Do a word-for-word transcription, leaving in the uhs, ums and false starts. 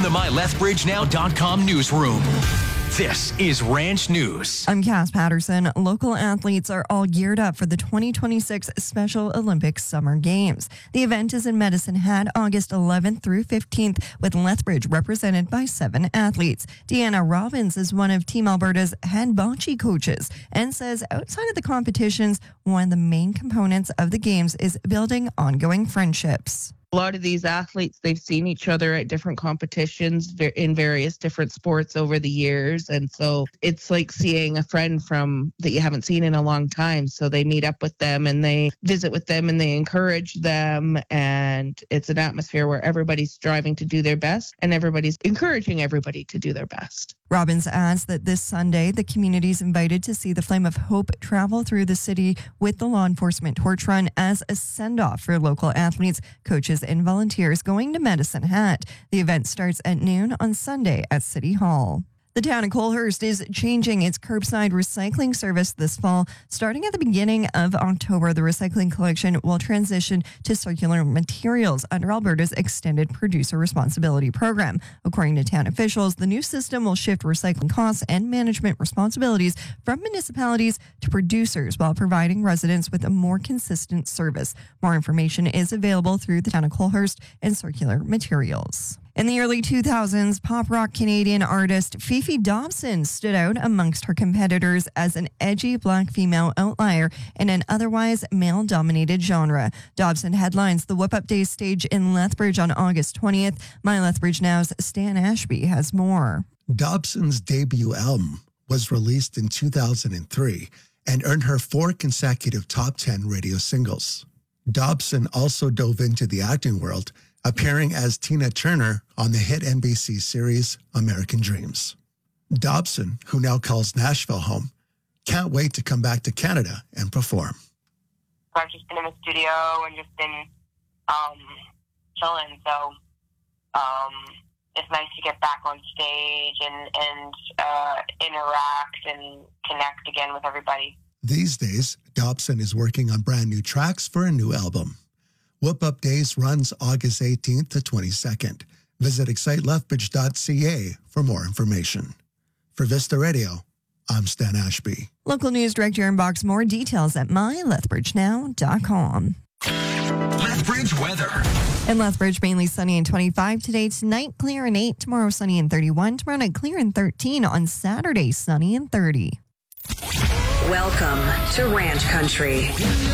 the my lethbridge now dot com newsroom. This is Ranch News. I'm Cass Patterson. Local athletes are all geared up for the twenty twenty-six Special Olympics Summer Games. The event is in Medicine Hat, August eleventh through fifteenth, with Lethbridge represented by seven athletes. Deanna Robbins is one of Team Alberta's head bocce coaches and says outside of the competitions, one of the main components of the games is building ongoing friendships. A lot of these athletes, they've seen each other at different competitions in various different sports over the years. And so it's like seeing a friend from that you haven't seen in a long time. So they meet up with them and they visit with them and they encourage them. And it's an atmosphere where everybody's striving to do their best and everybody's encouraging everybody to do their best. Robbins adds that this Sunday, the community is invited to see the Flame of Hope travel through the city with the law enforcement torch run as a send-off for local athletes, coaches, and volunteers going to Medicine Hat. The event starts at noon on Sunday at City Hall. The town of Colehurst is changing its curbside recycling service this fall. Starting at the beginning of October, the recycling collection will transition to circular materials under Alberta's Extended Producer Responsibility Program. According to town officials, the new system will shift recycling costs and management responsibilities from municipalities to producers while providing residents with a more consistent service. More information is available through the town of Colehurst and Circular Materials. In the early two thousands, pop rock Canadian artist Fifi Dobson stood out amongst her competitors as an edgy black female outlier in an otherwise male-dominated genre. Dobson headlines the Whip Up Days stage in Lethbridge on August twentieth. My Lethbridge Now's Stan Ashby has more. Dobson's debut album was released in two thousand three and earned her four consecutive top ten radio singles. Dobson also dove into the acting world, appearing as Tina Turner on the hit N B C series American Dreams. Dobson, who now calls Nashville home, can't wait to come back to Canada and perform. I've just been in the studio and just been um, chilling, so um, it's nice to get back on stage and, and uh, interact and connect again with everybody. These days, Dobson is working on brand new tracks for a new album. Whip Up Days runs August eighteenth to twenty-second. Visit excite lethbridge dot c a for more information. For Vista Radio, I'm Stan Ashby. Local news director inbox more details at my lethbridge now dot com. Lethbridge weather. In Lethbridge, mainly sunny and twenty-five today. Tonight, clear and eight. Tomorrow, sunny and thirty-one. Tomorrow night, clear and thirteen. On Saturday, sunny and thirty. Welcome to Ranch Country.